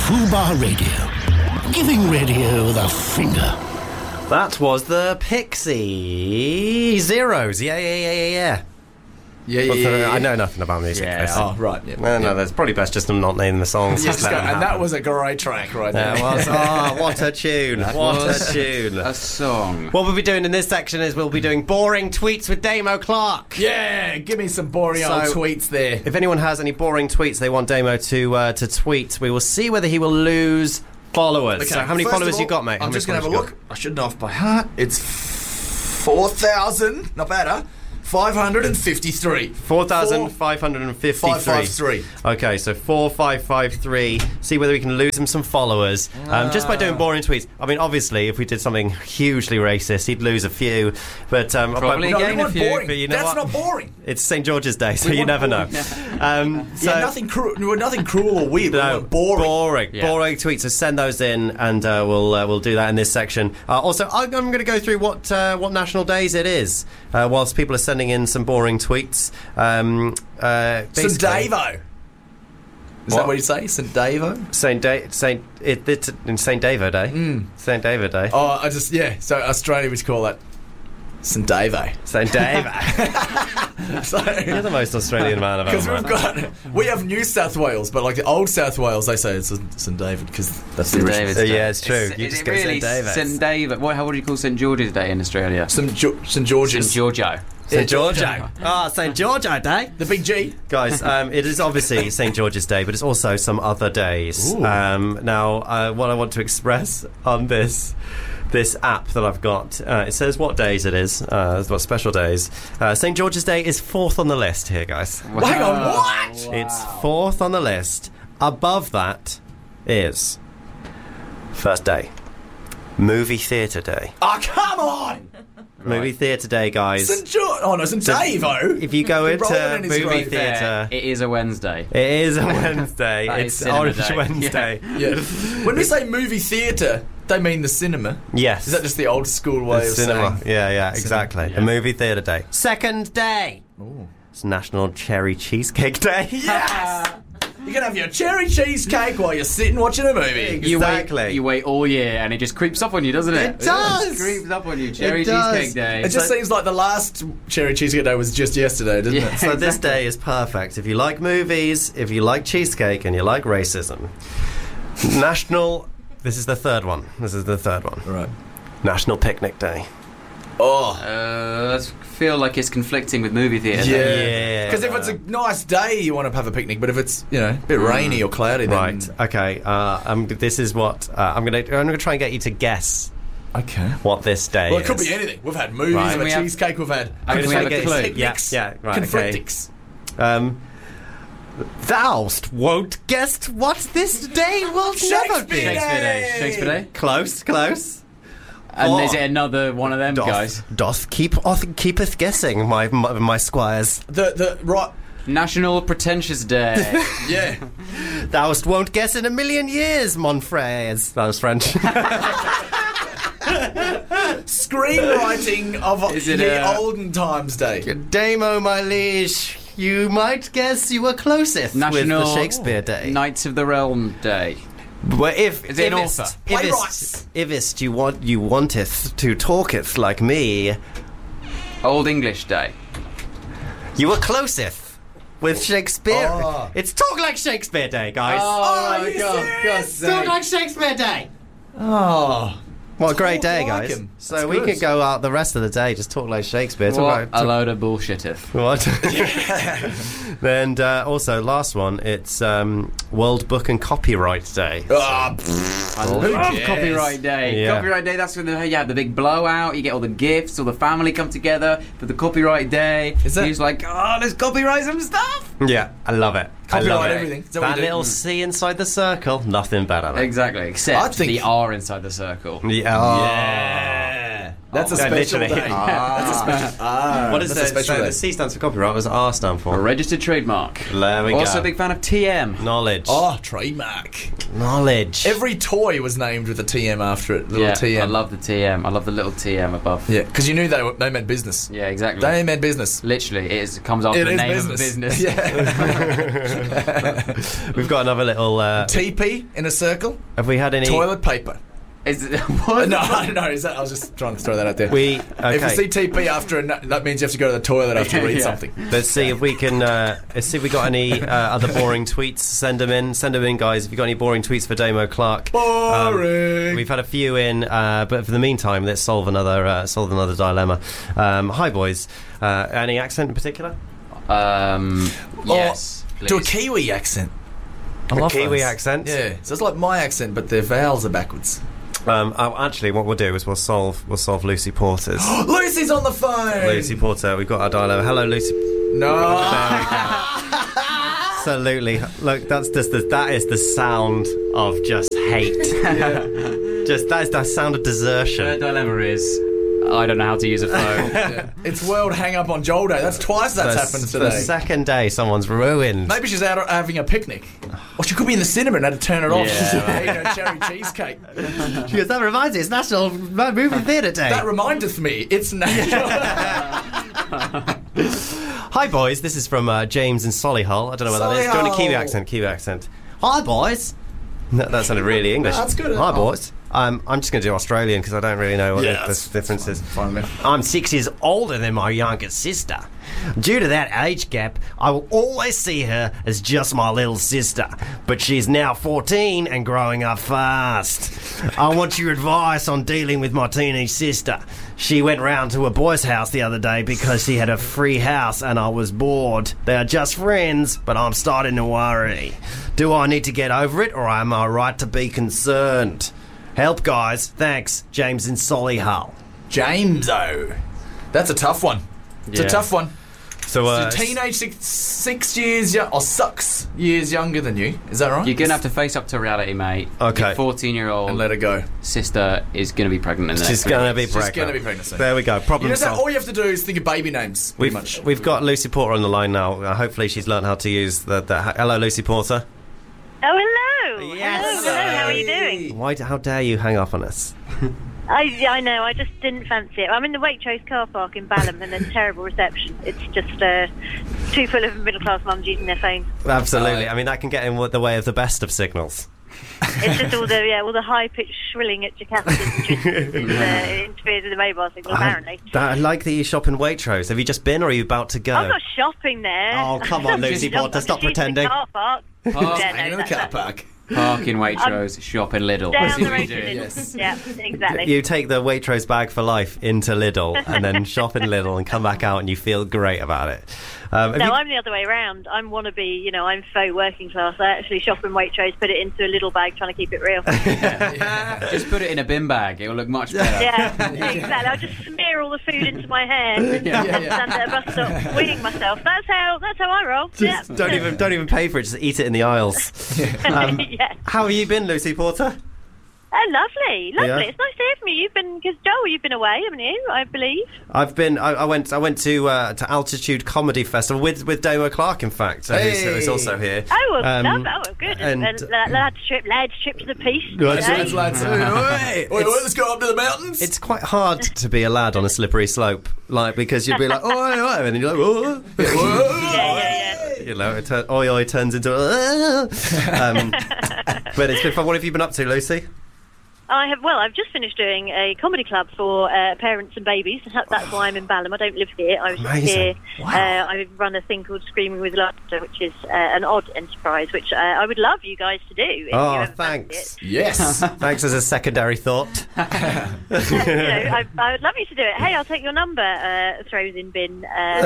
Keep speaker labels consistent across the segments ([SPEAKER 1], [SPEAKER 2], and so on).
[SPEAKER 1] Fubar Radio. Giving radio the finger.
[SPEAKER 2] That was the Pixie Zeros. Yeah. I know nothing about music.
[SPEAKER 3] Oh, right. Yeah.
[SPEAKER 2] No, that's probably best just not naming the songs.
[SPEAKER 3] Yes, and that was a great track right there.
[SPEAKER 2] That was. Oh, what a tune. What a tune.
[SPEAKER 4] A song.
[SPEAKER 2] What we'll be doing in this section is we'll be doing boring tweets with Damo Clark.
[SPEAKER 3] Yeah, give me some boring old tweets there.
[SPEAKER 2] If anyone has any boring tweets they want Damo to tweet, we will see whether he will lose followers.
[SPEAKER 3] Okay,
[SPEAKER 2] so how many followers you got, mate?
[SPEAKER 3] I'm just going to have a look. I should know off by heart. It's 4,000. Not bad, huh? 553.
[SPEAKER 2] 4,553.
[SPEAKER 3] 553.
[SPEAKER 2] Okay, so 4553. See whether we can lose him some followers just by doing boring tweets. I mean, obviously, if we did something hugely racist, he'd lose a few. But
[SPEAKER 4] probably gain a few.
[SPEAKER 3] Boring.
[SPEAKER 2] But you know
[SPEAKER 3] That's
[SPEAKER 2] what?
[SPEAKER 3] not boring.
[SPEAKER 2] It's St. George's Day, so you never know.
[SPEAKER 3] Nothing cruel or weird.
[SPEAKER 2] No,
[SPEAKER 3] boring.
[SPEAKER 2] Boring tweets. So send those in, and we'll do that in this section. Also, I'm going to go through what national days it is, whilst people are sending in some boring tweets.
[SPEAKER 3] St. Davo. Is that what you say? St. Davo?
[SPEAKER 2] St. Davo Day. St. David Day.
[SPEAKER 3] Oh, So Australia would call that St. Davo.
[SPEAKER 2] St. Davo.
[SPEAKER 3] So,
[SPEAKER 2] you're the most Australian man I've ever
[SPEAKER 3] met. We have New South Wales, but like the old South Wales, they say it's St. David because that's the original.
[SPEAKER 2] Yeah, it's true. You just go
[SPEAKER 4] really
[SPEAKER 2] St. David.
[SPEAKER 4] St. David. How would you call St. George's Day in Australia?
[SPEAKER 3] St. George's.
[SPEAKER 4] St. Giorgio.
[SPEAKER 2] St. Giorgio. St. Giorgio Day.
[SPEAKER 3] The big G.
[SPEAKER 2] Guys, it is obviously St. George's Day, but it's also some other days. Now, what I want to express on this app that I've got, it says what days it is, what special days. St. George's Day is 4th on the list here, guys.
[SPEAKER 3] Wow. Hang on, what?
[SPEAKER 2] It's 4th on the list. Above that is first day, Movie Theatre Day.
[SPEAKER 3] Oh, come on!
[SPEAKER 2] Movie Theatre Day, guys.
[SPEAKER 3] St. Davo.
[SPEAKER 2] If you go into movie theatre,
[SPEAKER 4] it is a Wednesday.
[SPEAKER 2] It is a Wednesday. It's Orange
[SPEAKER 4] Day.
[SPEAKER 2] Wednesday.
[SPEAKER 3] Yeah. When we say movie theatre, they mean the cinema.
[SPEAKER 2] Yes.
[SPEAKER 3] Is that just the old school way of
[SPEAKER 2] cinema?
[SPEAKER 3] saying?
[SPEAKER 2] Yeah, exactly.
[SPEAKER 4] Yeah.
[SPEAKER 2] The Movie Theatre Day. Second day.
[SPEAKER 3] Ooh.
[SPEAKER 2] It's National Cherry Cheesecake Day.
[SPEAKER 3] Yes! You can have your cherry cheesecake while you're sitting watching a movie.
[SPEAKER 2] Exactly.
[SPEAKER 4] You wait all year and it just creeps up on you, doesn't it?
[SPEAKER 2] It does.
[SPEAKER 4] It just creeps up on you. Cherry
[SPEAKER 2] It does.
[SPEAKER 4] Cheesecake Day.
[SPEAKER 3] It just seems like the last cherry cheesecake day was just yesterday, doesn't it?
[SPEAKER 2] So this day is perfect. If you like movies, if you like cheesecake, and you like racism. This is the third one.
[SPEAKER 3] Right.
[SPEAKER 2] National Picnic Day.
[SPEAKER 3] Oh.
[SPEAKER 4] I feel like it's conflicting with movie theatre.
[SPEAKER 2] Yeah.
[SPEAKER 3] Because if it's a nice day, you want to have a picnic, but if it's, a bit rainy or cloudy, then...
[SPEAKER 2] Right. Okay. This is what I'm going to try and get you to guess.
[SPEAKER 3] Okay.
[SPEAKER 2] What this day is.
[SPEAKER 3] Well, it could be anything. We've had movies,
[SPEAKER 2] Right.
[SPEAKER 3] we've had cheesecake, we've had...
[SPEAKER 4] Can we have a clue?
[SPEAKER 3] Picnics.
[SPEAKER 2] Yeah, right,
[SPEAKER 3] Conflictics.
[SPEAKER 2] Thou won't guess what this day will never be.
[SPEAKER 4] Shakespeare Day.
[SPEAKER 2] Close.
[SPEAKER 4] And is it another one of them guys?
[SPEAKER 2] Doth keepeth guessing, my squires.
[SPEAKER 3] Right...
[SPEAKER 4] National Pretentious Day.
[SPEAKER 3] Yeah.
[SPEAKER 2] Thou won't guess in a million years, mon frères. That was French.
[SPEAKER 3] Screenwriting of the olden times day.
[SPEAKER 2] Damo, my liege, you might guess you were closest
[SPEAKER 4] National
[SPEAKER 2] with the Shakespeare Day.
[SPEAKER 4] Knights of the Realm Day.
[SPEAKER 2] Well,
[SPEAKER 4] Is it an author?
[SPEAKER 2] Ifest you wanteth to talketh like me.
[SPEAKER 4] Old English Day.
[SPEAKER 2] You were closest with Shakespeare.
[SPEAKER 3] Oh.
[SPEAKER 2] It's Talk Like Shakespeare Day, guys.
[SPEAKER 3] Oh, my God.
[SPEAKER 2] Talk Like Shakespeare Day.
[SPEAKER 3] Oh.
[SPEAKER 2] What a great day,
[SPEAKER 3] like
[SPEAKER 2] guys.
[SPEAKER 3] him.
[SPEAKER 2] So
[SPEAKER 3] That's
[SPEAKER 2] we
[SPEAKER 3] good.
[SPEAKER 2] could go out the rest of the day just talk like Shakespeare.
[SPEAKER 4] What a load of bullshitteth.
[SPEAKER 2] What? And also, last one, it's World Book and Copyright Day.
[SPEAKER 3] Oh,
[SPEAKER 4] I love Copyright Day.
[SPEAKER 2] Yeah.
[SPEAKER 4] Copyright Day, that's when you have the big blowout, you get all the gifts, all the family come together for the Copyright Day.
[SPEAKER 3] Is that-
[SPEAKER 4] He's like, let's copyright some stuff.
[SPEAKER 2] Yeah, I love it.
[SPEAKER 3] Copyright everything. Is that what
[SPEAKER 2] That
[SPEAKER 3] we do?
[SPEAKER 2] little C inside the circle, nothing better. Than.
[SPEAKER 4] Exactly, except
[SPEAKER 3] I think-
[SPEAKER 4] the R inside the circle.
[SPEAKER 2] Yeah.
[SPEAKER 3] Yeah. That's a
[SPEAKER 2] Yeah,
[SPEAKER 3] special
[SPEAKER 2] literally.
[SPEAKER 3] day. That's a special.
[SPEAKER 2] What is
[SPEAKER 3] that's a
[SPEAKER 2] the
[SPEAKER 3] special day.
[SPEAKER 2] the C stands for copyright? What does R stand
[SPEAKER 4] A
[SPEAKER 2] for?
[SPEAKER 4] registered trademark.
[SPEAKER 2] There we
[SPEAKER 4] Also
[SPEAKER 2] go.
[SPEAKER 4] a big fan of TM.
[SPEAKER 2] Knowledge.
[SPEAKER 3] Oh, trademark.
[SPEAKER 2] Knowledge.
[SPEAKER 3] Every toy was named with a TM after it. Little
[SPEAKER 4] Yeah,
[SPEAKER 3] TM.
[SPEAKER 4] I love the TM. I love the little TM above.
[SPEAKER 3] Yeah, because you knew they meant business.
[SPEAKER 4] Yeah, exactly.
[SPEAKER 3] They meant business.
[SPEAKER 4] Literally, it comes after
[SPEAKER 3] It
[SPEAKER 4] the
[SPEAKER 3] is
[SPEAKER 4] name
[SPEAKER 3] business.
[SPEAKER 4] of a business.
[SPEAKER 3] Yeah.
[SPEAKER 2] We've got another little.
[SPEAKER 3] TP in a circle.
[SPEAKER 2] Have we had any?
[SPEAKER 3] Toilet paper.
[SPEAKER 4] Is it, what?
[SPEAKER 3] No, I was just trying to throw that out there.
[SPEAKER 2] Okay.
[SPEAKER 3] If you see TP after that means you have to go to the toilet after you read
[SPEAKER 4] Yeah.
[SPEAKER 3] something.
[SPEAKER 2] Let's see if we can. Let's see if we got any other boring tweets. Send them in, guys. If you got any boring tweets for Damo Clark.
[SPEAKER 3] Boring.
[SPEAKER 2] We've had a few in, but for the meantime, let's solve another dilemma. Hi, boys. Any accent in particular?
[SPEAKER 4] Yes.
[SPEAKER 3] Do a
[SPEAKER 4] please.
[SPEAKER 3] Kiwi accent. I
[SPEAKER 2] A
[SPEAKER 3] love
[SPEAKER 2] Kiwi
[SPEAKER 3] those.
[SPEAKER 2] accent?
[SPEAKER 3] Yeah, so it's like my accent, but the vowels are backwards.
[SPEAKER 2] Actually, what we'll do is we'll solve Lucy Porter's.
[SPEAKER 3] Lucy's on the phone.
[SPEAKER 2] Lucy Porter, we've got our dilemma. Hello, Lucy.
[SPEAKER 3] No.
[SPEAKER 2] Absolutely. Look, that is the sound of just hate. That is the sound of
[SPEAKER 4] The
[SPEAKER 2] desertion.
[SPEAKER 4] dilemma is, I don't know how to use a phone.
[SPEAKER 3] Yeah. It's World Hang Up on Joel Day. That's twice that's happened
[SPEAKER 2] The
[SPEAKER 3] today.
[SPEAKER 2] second day, someone's ruined.
[SPEAKER 3] Maybe she's out having a picnic. Or she could be in the cinema and had to turn it off.
[SPEAKER 4] Yeah,
[SPEAKER 3] She's
[SPEAKER 4] right.
[SPEAKER 3] eating a cherry cheesecake.
[SPEAKER 2] She goes, that reminds me, it's National Movie Theatre Day.
[SPEAKER 3] That remindeth me, it's national.
[SPEAKER 2] Hi, boys. This is from James in Solihull. I don't know what that is. Doing a Kiwi
[SPEAKER 3] Solihull.
[SPEAKER 2] accent. Hi, boys. No, that sounded really English.
[SPEAKER 3] That's good.
[SPEAKER 2] Hi, boys. I'm just going to do Australian because I don't really know what the difference is.
[SPEAKER 3] Fine, man.
[SPEAKER 2] I'm 6 years older than my younger sister. Due to that age gap, I will always see her as just my little sister. But she's now 14 and growing up fast. I want your advice on dealing with my teenage sister. She went round to a boy's house the other day because she had a free house and I was bored. They are just friends, but I'm starting to worry. Do I need to get over it or am I right to be concerned? Help, guys. Thanks. James in Solihull.
[SPEAKER 3] James-o. That's a tough one. It's
[SPEAKER 4] Yeah.
[SPEAKER 3] a tough one.
[SPEAKER 2] So,
[SPEAKER 3] So teenage 6 years or 6 years younger than you. Is that right?
[SPEAKER 4] You're going to have to face up to reality, mate.
[SPEAKER 2] Okay.
[SPEAKER 4] Your 14-year-old
[SPEAKER 3] and let her go.
[SPEAKER 4] sister is going to be pregnant in the next
[SPEAKER 2] she's
[SPEAKER 4] 3
[SPEAKER 2] going to
[SPEAKER 4] weeks.
[SPEAKER 2] be pregnant.
[SPEAKER 3] She's going to be pregnant soon.
[SPEAKER 2] There we go.
[SPEAKER 3] You
[SPEAKER 2] Problem
[SPEAKER 3] know, so
[SPEAKER 2] solved.
[SPEAKER 3] all you have to do is think of baby names. Pretty much.
[SPEAKER 2] We've got Lucy Porter on the line now. Hopefully she's learned how to use the hello, Lucy Porter.
[SPEAKER 5] Oh, hello.
[SPEAKER 2] Yes.
[SPEAKER 5] Hello, how are you doing?
[SPEAKER 2] How dare you hang up on us?
[SPEAKER 5] I know, I just didn't fancy it. I'm in the Waitrose car park in Balham and there's terrible reception. It's just too full of middle-class mums using their phones.
[SPEAKER 2] Absolutely. I mean, that can get in the way of the best of signals.
[SPEAKER 5] It's just all the high-pitched shrilling at Jakarta it interferes with the mobile signal, apparently.
[SPEAKER 2] I like that you shop in Waitrose. Have you just been or are you about to go?
[SPEAKER 5] I'm not shopping there.
[SPEAKER 2] Oh, come on, Lucy Porter,
[SPEAKER 5] I'm
[SPEAKER 2] stop
[SPEAKER 5] just using
[SPEAKER 2] pretending.
[SPEAKER 5] the car park.
[SPEAKER 4] Oh,
[SPEAKER 5] Yeah,
[SPEAKER 3] Hang in the car park.
[SPEAKER 4] Park in Waitrose, shop in Lidl.
[SPEAKER 5] Down
[SPEAKER 4] That's
[SPEAKER 5] the
[SPEAKER 4] what
[SPEAKER 5] road
[SPEAKER 4] you
[SPEAKER 5] to
[SPEAKER 4] do.
[SPEAKER 5] Lidl.
[SPEAKER 3] Yes.
[SPEAKER 5] Yeah, exactly.
[SPEAKER 2] You take the Waitrose bag for life into Lidl and then shop in Lidl and come back out and you feel great about it.
[SPEAKER 5] No, I'm the other way around. I'm wannabe, I'm faux working class. I actually shop in Waitrose, put it into a little bag, trying to keep it real.
[SPEAKER 4] Just put it in a bin bag. It will look much better.
[SPEAKER 5] Yeah, exactly. I'll just smear all the food into my hair and stand at a bus stop weeing myself. That's how I roll. Yeah.
[SPEAKER 2] Don't even pay for it. Just eat it in the aisles.
[SPEAKER 5] Yeah.
[SPEAKER 2] How have you been, Lucy Porter?
[SPEAKER 5] Oh, lovely.
[SPEAKER 2] Yeah.
[SPEAKER 5] It's nice to hear from you. Because Joel, you've been away, haven't you? I believe.
[SPEAKER 2] I've been. I went to Altitude Comedy Festival with Damo Clark. In fact, who's also here.
[SPEAKER 5] Oh, well,
[SPEAKER 2] Um,
[SPEAKER 5] good.
[SPEAKER 2] and-
[SPEAKER 5] Lads trip to the piece.
[SPEAKER 2] Lads,
[SPEAKER 5] today.
[SPEAKER 3] Lads. Wait, let's go up to the mountains.
[SPEAKER 2] It's quite hard to be a lad on a slippery slope, because you'd be like, oh, and then you're like, oh.
[SPEAKER 5] Yeah.
[SPEAKER 2] Oi turns into. But it's been fun. What have you been up to, Lucy?
[SPEAKER 5] I've just finished doing a comedy club for parents and babies. That's why I'm in Balham. I don't live here. I was just
[SPEAKER 2] Amazing.
[SPEAKER 5] here.
[SPEAKER 2] Wow.
[SPEAKER 5] I run a thing called Screaming with Laughter, which is an odd enterprise, which I would love you guys to do. If you
[SPEAKER 2] Oh,
[SPEAKER 5] ever fancy
[SPEAKER 2] thanks.
[SPEAKER 3] Yes.
[SPEAKER 2] Thanks as a secondary thought.
[SPEAKER 5] I would love you to do it. Hey, I'll take your number. Throws in bin.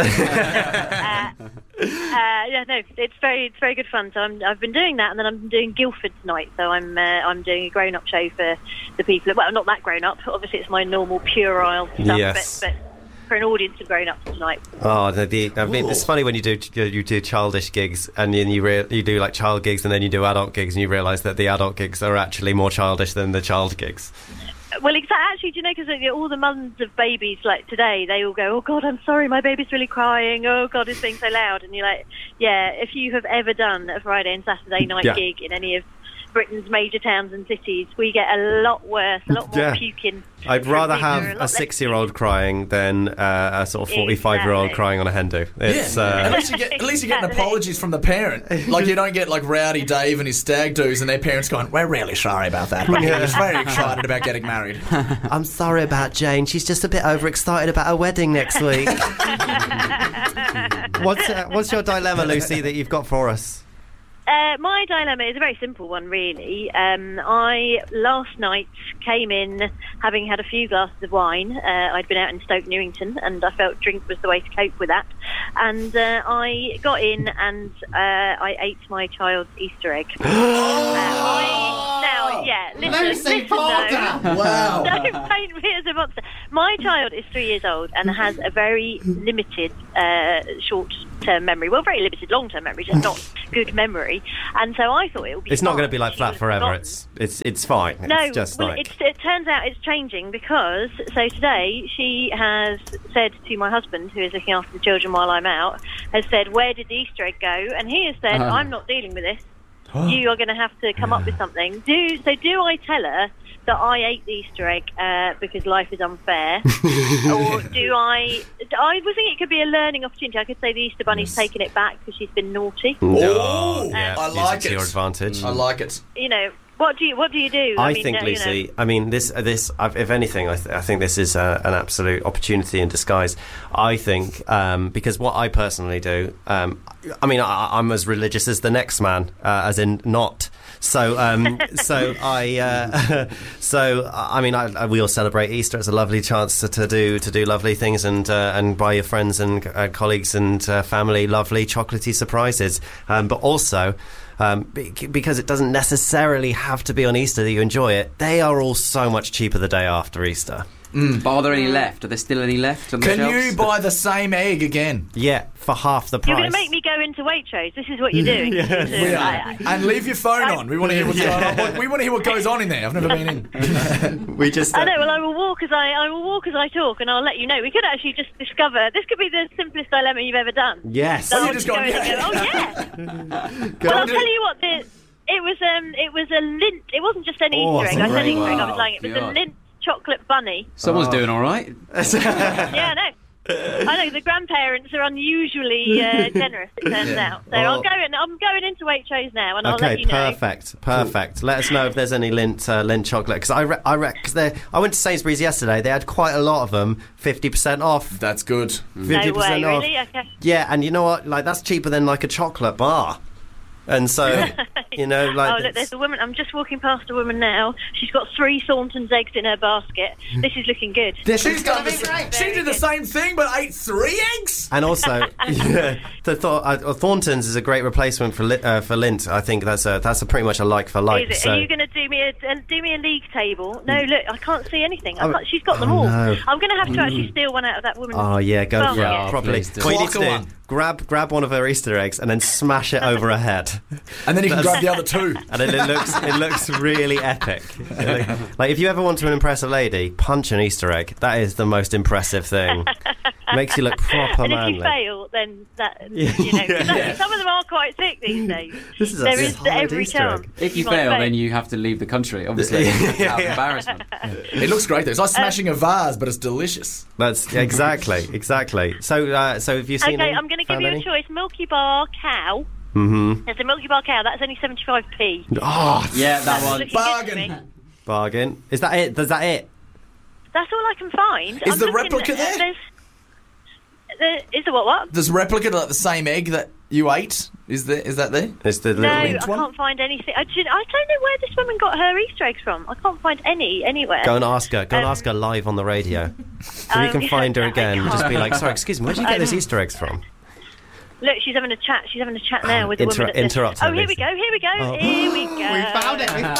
[SPEAKER 5] It's very good fun. So I've been doing that, and then I'm doing Guildford tonight. So I'm doing a grown-up show for the people. Well, not that grown-up. Obviously, it's my normal puerile stuff.
[SPEAKER 2] Yes.
[SPEAKER 5] But for an audience of grown-ups tonight.
[SPEAKER 2] Oh, I mean, it's funny when you do childish gigs, and then you do like child gigs, and then you do adult gigs, and you realise that the adult gigs are actually more childish than the child gigs.
[SPEAKER 5] Well, exactly. Actually, do you know, because all the mums of babies, like today, they all go, "Oh God, I'm sorry, my baby's really crying. Oh God, it's being so loud." And you're like, "Yeah, if you have ever done a Friday and Saturday night gig in any of Britain's major towns and cities, we get a lot worse, a lot more puking."
[SPEAKER 2] I'd rather have a 6-year-old crying than a sort of 45-year-old crying on a hen do. It's,
[SPEAKER 3] at least you're getting apologies from the parent. Like, you don't get like Rowdy Dave and his stag doos and their parents going, "We're really sorry about that, but he's very excited about getting married."
[SPEAKER 2] I'm sorry about Jane. She's just a bit overexcited about her wedding next week. What's your dilemma, Lucy, that you've got for us?
[SPEAKER 5] My dilemma is a very simple one, really. I last night came in having had a few glasses of wine. I'd been out in Stoke Newington, and I felt drink was the way to cope with that. And I got in and I ate my child's Easter egg. Listen,
[SPEAKER 3] Wow.
[SPEAKER 5] Don't paint me as a monster. My child is 3 years old and has a very limited short-term memory. Well, very limited long-term memory, just not good memory. And so I thought it would be.
[SPEAKER 2] It's not going to be
[SPEAKER 5] fine.
[SPEAKER 2] like flat forever. It's fine.
[SPEAKER 5] No,
[SPEAKER 2] it's just
[SPEAKER 5] it turns out it's changing because today she has said to my husband, who is looking after the children while I'm out, has said, "Where did the Easter egg go?" And he has said, "I'm not dealing with this. You are going to have to come up with something." Do I tell her that I ate the Easter egg because life is unfair, or do I was thinking it could be a learning opportunity. I could say the Easter Bunny's taken it back because she's been naughty.
[SPEAKER 3] Oh,
[SPEAKER 2] I
[SPEAKER 3] like
[SPEAKER 2] to
[SPEAKER 3] it.
[SPEAKER 2] your advantage.
[SPEAKER 3] I like it.
[SPEAKER 5] You know. What do you do?
[SPEAKER 2] I think, Lucy, I mean, this. If anything, I think this is an absolute opportunity in disguise. I think because what I personally do, I'm as religious as the next man, as in not. So, we all celebrate Easter. It's a lovely chance to do lovely things and buy your friends and colleagues and family lovely chocolatey surprises. But also. Because it doesn't necessarily have to be on Easter that you enjoy it, they are all so much cheaper the day after Easter.
[SPEAKER 4] But are there any left? Are there still any left on the shelves?
[SPEAKER 3] Can you buy the same egg again?
[SPEAKER 2] Yeah, for half the price.
[SPEAKER 5] You're going to make me go into Waitrose. This is what you're doing.
[SPEAKER 3] And leave your phone on. We want to hear what's going on. We want to hear what goes on in there. I've never been in.
[SPEAKER 2] We just.
[SPEAKER 5] I know. Well, I will walk as I talk, and I'll let you know. We could actually just discover this could be the simplest dilemma you've ever done.
[SPEAKER 2] Yes.
[SPEAKER 5] So
[SPEAKER 3] you just gone,
[SPEAKER 5] oh yeah. Well, I'll tell you what. It was a lint. It wasn't just an Easter egg. I said Easter egg. I was lying. It was a lint chocolate bunny.
[SPEAKER 4] Someone's doing all right.
[SPEAKER 5] Yeah, I know. I know the grandparents are unusually generous. It turns out. So I'm going into Waitrose now, and I'll let you know.
[SPEAKER 2] Perfect. Let us know if there's any lint chocolate because I went to Sainsbury's yesterday. They had quite a lot of them, 50% off.
[SPEAKER 3] That's good.
[SPEAKER 2] 50%
[SPEAKER 5] no way,
[SPEAKER 2] off.
[SPEAKER 5] really? Okay.
[SPEAKER 2] Yeah, and you know what? Like that's cheaper than like a chocolate bar. And so, you know, like...
[SPEAKER 5] Oh, look, there's a woman. I'm just walking past a woman now. She's got 3 Thornton's eggs in her basket. This is looking good.
[SPEAKER 3] She's done she did the same thing, but ate 3 eggs?
[SPEAKER 2] And also, Thornton's is a great replacement for Lindt. I think that's pretty much a like for like.
[SPEAKER 5] Is it?
[SPEAKER 2] So.
[SPEAKER 5] Are you going to do me a league table? No, look, I can't see anything. She's got them all.
[SPEAKER 2] No.
[SPEAKER 5] I'm going to have to actually steal one out of that woman's
[SPEAKER 2] Oh, yeah, go for it. Properly. What you need to do, grab one of her Easter eggs and then smash it over her head.
[SPEAKER 3] And then you can grab the other 2.
[SPEAKER 2] And then it looks really epic. Like if you ever want to impress a lady, punch an Easter egg. That is the most impressive thing. Makes you look proper manly.
[SPEAKER 5] And if you fail, then some of them are quite thick these days.
[SPEAKER 2] There
[SPEAKER 5] is every chance.
[SPEAKER 4] If you fail, then you have to leave the country. Obviously, out of embarrassment.
[SPEAKER 3] It looks great though. It's like smashing a vase, but it's delicious.
[SPEAKER 2] That's exactly. So have you seen?
[SPEAKER 5] Okay, I'm going to give you a choice: Milky Bar cow.
[SPEAKER 2] Mm-hmm.
[SPEAKER 5] There's a Milky Bar cow. That's only 75p.
[SPEAKER 2] Oh,
[SPEAKER 4] yeah, that
[SPEAKER 3] one.
[SPEAKER 2] Bargain. Is that it? Is that it?
[SPEAKER 5] That's all I can find.
[SPEAKER 3] Is the replica there?
[SPEAKER 5] Is there what?
[SPEAKER 3] There's replica like the same egg that you ate. Is that there?
[SPEAKER 2] It's the
[SPEAKER 5] no, I can't find anything. I don't know where this woman got her Easter eggs from. I can't find any anywhere.
[SPEAKER 2] Go and ask her. Go and ask her live on the radio. If you can find her again, just be like, sorry, excuse me, where did you get those Easter eggs from?
[SPEAKER 5] Look, she's having a chat. She's having a chat now with the woman.
[SPEAKER 2] Interrupt her.
[SPEAKER 5] Oh, here we go.
[SPEAKER 2] Oh.
[SPEAKER 5] Here we go.
[SPEAKER 6] We found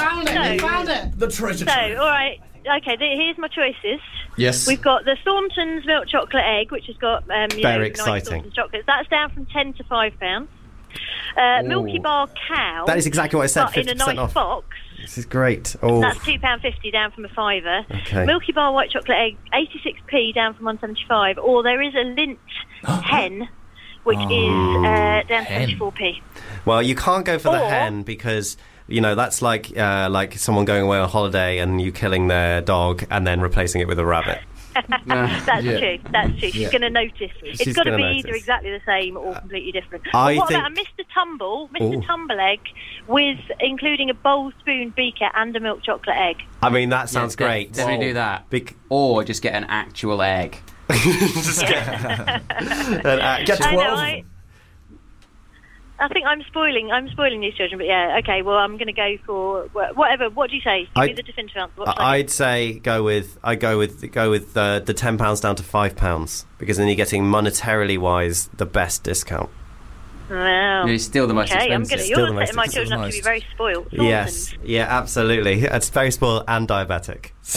[SPEAKER 6] it.
[SPEAKER 3] The treasure.
[SPEAKER 5] So, all right. Okay, here's my choices.
[SPEAKER 3] Yes.
[SPEAKER 5] We've got the Thornton's milk chocolate egg, which has got
[SPEAKER 2] very exciting
[SPEAKER 5] nice Thornton's chocolates. That's down from £10 to £5. Milky Bar cow.
[SPEAKER 2] That is exactly what I said. 50%
[SPEAKER 5] in a nice
[SPEAKER 2] off.
[SPEAKER 5] box.
[SPEAKER 2] This is great. Oh,
[SPEAKER 5] That's £2.50 down from a fiver.
[SPEAKER 2] Okay.
[SPEAKER 5] Milky Bar white chocolate egg, 86p down from 175. Or there is a Lindt hen, which is down to
[SPEAKER 3] hen.
[SPEAKER 5] 24p.
[SPEAKER 2] well, you can't go for the
[SPEAKER 5] Or-
[SPEAKER 2] hen because that's like someone going away on holiday and you killing their dog and then replacing it with a rabbit.
[SPEAKER 5] That's true. That's true. She's
[SPEAKER 3] Yeah.
[SPEAKER 5] going to notice. It's
[SPEAKER 2] She's
[SPEAKER 5] got to
[SPEAKER 2] gonna
[SPEAKER 5] be either
[SPEAKER 2] notice.
[SPEAKER 5] exactly the same or completely different.
[SPEAKER 2] I
[SPEAKER 5] But what
[SPEAKER 2] think-
[SPEAKER 5] about a Mr. Tumble,
[SPEAKER 2] Ooh.
[SPEAKER 5] Mr. Tumble egg, with including a bowl, spoon, beaker, and a milk chocolate egg?
[SPEAKER 2] I mean, that sounds great.
[SPEAKER 4] Definitely do that.
[SPEAKER 2] Bec-
[SPEAKER 4] Or just get an actual egg.
[SPEAKER 2] Just get an actual-
[SPEAKER 3] Get
[SPEAKER 5] I
[SPEAKER 3] 12
[SPEAKER 5] know.
[SPEAKER 3] of them.
[SPEAKER 5] I think I'm spoiling these children, but yeah, okay. Well, I'm going to go for whatever. What do you say? Give me the definitive answer. What should I
[SPEAKER 2] I'd say go with the £10 down to £5 because then you're getting monetarily wise the best discount.
[SPEAKER 5] do? Wow.
[SPEAKER 4] It's still the most
[SPEAKER 5] Okay, I'm
[SPEAKER 4] expensive.
[SPEAKER 5] going to.
[SPEAKER 2] Still
[SPEAKER 5] You're
[SPEAKER 2] the most
[SPEAKER 5] setting my children up to be
[SPEAKER 3] expensive.
[SPEAKER 5] very spoiled.
[SPEAKER 2] Yes, yeah, absolutely. It's very spoiled and diabetic. So,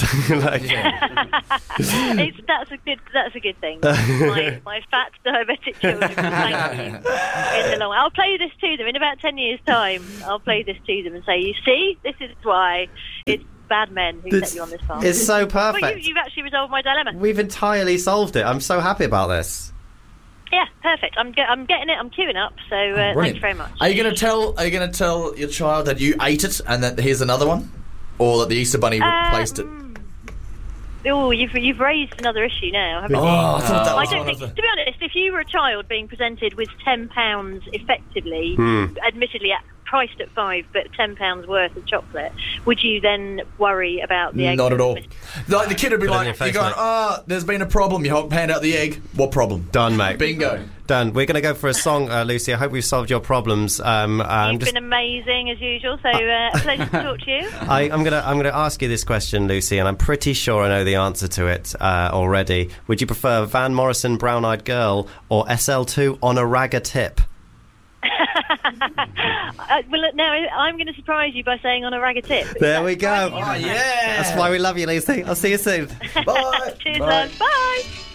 [SPEAKER 5] That's a good thing. My fat diabetic children. Thank you. In the long, I'll play this to them in about 10 years' time. I'll play this to them and say, "You see, this is why it's bad men who set you on this path."
[SPEAKER 2] It's so
[SPEAKER 5] Well,
[SPEAKER 2] perfect.
[SPEAKER 5] you've actually resolved my dilemma.
[SPEAKER 2] We've entirely solved it. I'm so happy about this.
[SPEAKER 5] Yeah, perfect. I'm getting it. I'm queuing up. So thanks
[SPEAKER 3] Brilliant.
[SPEAKER 5] very much.
[SPEAKER 3] Are you going to tell your child that you ate it and that here's another one, or that the Easter Bunny replaced it?
[SPEAKER 5] Oh, you've raised another issue now, haven't you?
[SPEAKER 3] I thought that
[SPEAKER 5] I
[SPEAKER 3] was
[SPEAKER 5] don't
[SPEAKER 3] one
[SPEAKER 5] think,
[SPEAKER 3] of
[SPEAKER 5] to be honest, if you were a child being presented with £10 effectively, admittedly priced at £5, but £10 worth of chocolate, would you then worry about the egg?
[SPEAKER 3] Not at all. Like the kid would be
[SPEAKER 2] Put it in
[SPEAKER 3] like,
[SPEAKER 2] your face,
[SPEAKER 3] you're going,
[SPEAKER 2] mate.
[SPEAKER 3] there's been a problem. You hand out the egg. What problem?
[SPEAKER 2] Done, mate.
[SPEAKER 3] Bingo.
[SPEAKER 2] Done. We're going to go for a song, Lucy. I hope we've solved your problems.
[SPEAKER 5] You've been amazing as usual, so a pleasure to talk to you.
[SPEAKER 2] I'm gonna ask you this question, Lucy, and I'm pretty sure I know the answer to it already. Would you prefer Van Morrison, Brown Eyed Girl, or SL2 on a ragger tip?
[SPEAKER 5] Well, look, now I'm going to surprise you by saying on a ragger tip.
[SPEAKER 2] There we go.
[SPEAKER 3] Oh, yeah.
[SPEAKER 2] That's why we love you, Lucy. I'll see you soon.
[SPEAKER 3] Bye.
[SPEAKER 5] Cheers,
[SPEAKER 3] Bye.
[SPEAKER 5] love. Bye.